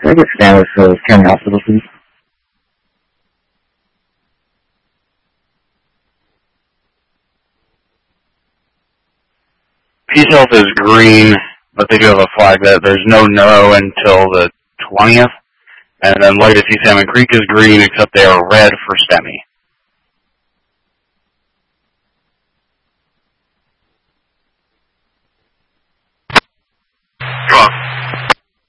Can I get status of Cameron Hospital, please? Peace Health is green, but they do have a flag that there's no neuro until the 20th. And then Legacy Salmon Creek is green, except they are red for STEMI.